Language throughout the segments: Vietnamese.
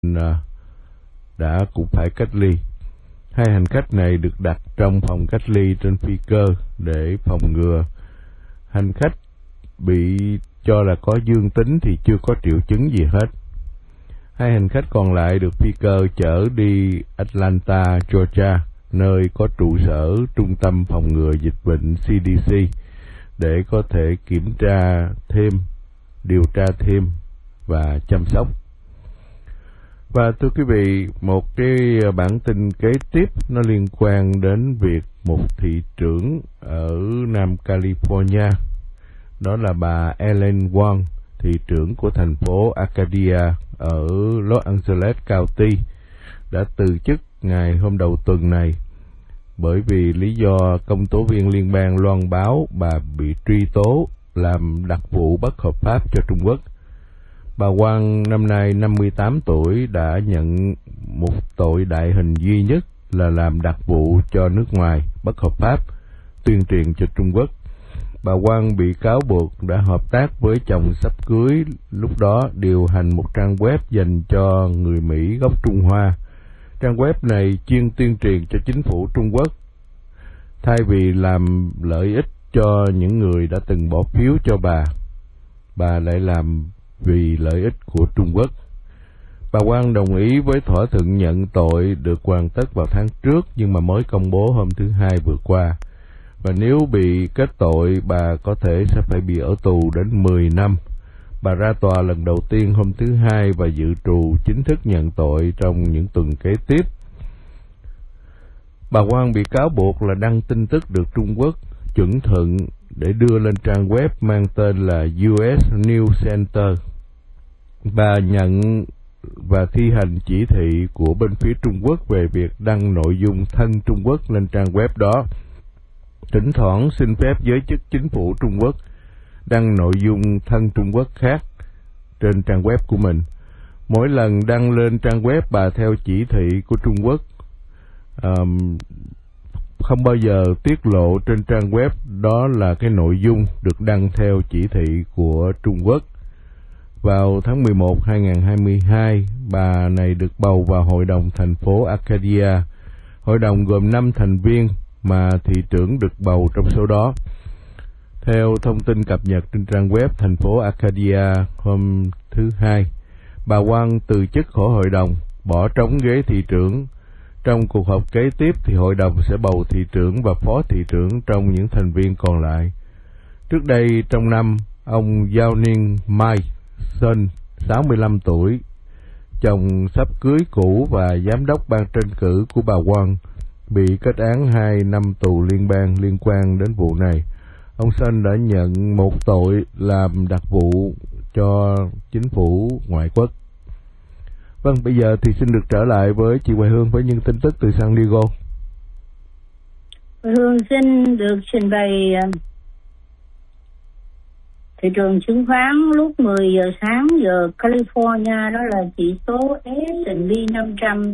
đã cũng phải cách ly. Hai hành khách này được đặt trong phòng cách ly trên phi cơ để phòng ngừa. Hành khách bị cho là có dương tính thì chưa có triệu chứng gì hết. Hai hành khách còn lại được phi cơ chở đi Atlanta, Georgia, nơi có trụ sở Trung tâm Phòng ngừa Dịch bệnh CDC để có thể kiểm tra thêm, điều tra thêm và chăm sóc. Và thưa quý vị, một cái bản tin kế tiếp nó liên quan đến việc một thị trưởng ở Nam California, đó là bà Ellen Wong, thị trưởng của thành phố Arcadia ở Los Angeles County, đã từ chức ngày hôm đầu tuần này bởi vì lý do công tố viên liên bang loan báo bà bị truy tố làm đặc vụ bất hợp pháp cho Trung Quốc. Bà Wong năm nay 58 tuổi đã nhận một tội đại hình duy nhất là làm đặc vụ cho nước ngoài bất hợp pháp, tuyên truyền cho Trung Quốc. Bà Wong bị cáo buộc đã hợp tác với chồng sắp cưới lúc đó điều hành một trang web dành cho người Mỹ gốc Trung Hoa. Trang web này chuyên tuyên truyền cho chính phủ Trung Quốc. Thay vì làm lợi ích cho những người đã từng bỏ phiếu cho bà lại làm vì lợi ích của Trung Quốc. Bà Wong đồng ý với thỏa thuận nhận tội được hoàn tất vào tháng trước nhưng mà mới công bố hôm thứ Hai vừa qua. Và nếu bị kết tội, bà có thể sẽ phải bị ở tù đến 10 năm. Bà ra tòa lần đầu tiên hôm thứ Hai và dự trù chính thức nhận tội trong những tuần kế tiếp. Bà Wong bị cáo buộc là đăng tin tức được Trung Quốc chuẩn thuận để đưa lên trang web mang tên là US News Center. Bà nhận và thi hành chỉ thị của bên phía Trung Quốc về việc đăng nội dung thân Trung Quốc lên trang web đó. Thỉnh thoảng xin phép giới chức chính phủ Trung Quốc đăng nội dung thân Trung Quốc khác trên trang web của mình. Mỗi lần đăng lên trang web, bà theo chỉ thị của Trung Quốc, không bao giờ tiết lộ trên trang web đó là cái nội dung được đăng theo chỉ thị của Trung Quốc. Vào tháng 11 2022, bà này được bầu vào Hội đồng thành phố Arcadia. Hội đồng gồm 5 thành viên mà thị trưởng được bầu trong số đó. Theo thông tin cập nhật trên trang web thành phố Arcadia hôm thứ Hai, bà Wong từ chức khỏi hội đồng, bỏ trống ghế thị trưởng. Trong cuộc họp kế tiếp thì hội đồng sẽ bầu thị trưởng và phó thị trưởng trong những thành viên còn lại. Trước đây trong năm, ông Giao Niên Mai Sơn, 65 tuổi, chồng sắp cưới cũ và giám đốc ban tranh cử của bà Wong, bị kết án 2 năm tù liên bang liên quan đến vụ này. Ông Sơn đã nhận một tội làm đặc vụ cho chính phủ ngoại quốc. Vâng, bây giờ thì xin được trở lại với chị Hoài Hương với những tin tức từ San Diego. Hương xin được trình bày thị trường chứng khoán lúc 10 giờ sáng giờ California, đó là chỉ số S&P 500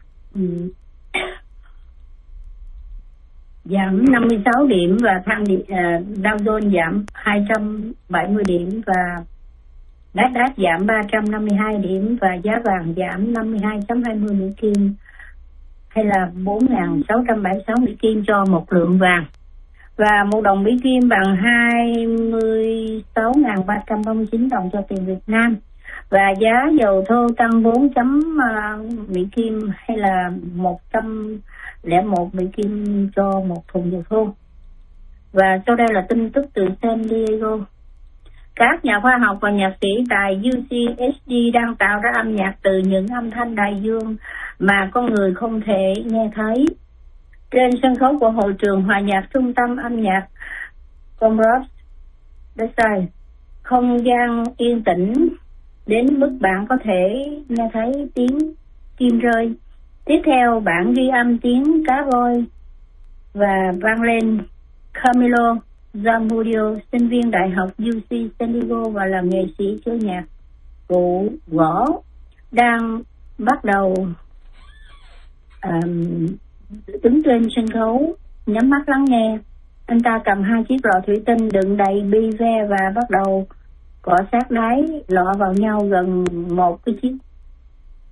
giảm 56 điểm và Dow Jones giảm 270 điểm và Nasdaq giảm 352 điểm và giá vàng giảm 52.20 Mỹ Kim hay là 4.676 Mỹ Kim cho một lượng vàng. Và một đồng Mỹ Kim bằng 26.339 đồng cho tiền Việt Nam. Và giá dầu thô tăng 4 Mỹ Kim hay là 101 Mỹ Kim cho một thùng dầu thô. Và sau đây là tin tức từ San Diego. Các nhà khoa học và nhạc sĩ tại UCSD đang tạo ra âm nhạc từ những âm thanh đại dương mà con người không thể nghe thấy. Trên sân khấu của hội trường hòa nhạc trung tâm âm nhạc Comrade Desai, không gian yên tĩnh đến mức bạn có thể nghe thấy tiếng kim rơi. Tiếp theo bản ghi âm tiếng cá voi và vang lên. Camilo Zamudio, sinh viên đại học UC San Diego và là nghệ sĩ chơi nhạc cụ gõ, đang bắt đầu đứng trên sân khấu, nhắm mắt lắng nghe. Anh ta cầm 2 chiếc lọ thủy tinh đựng đầy bi ve và bắt đầu cọ sát đáy lọ vào nhau gần một cái chiếc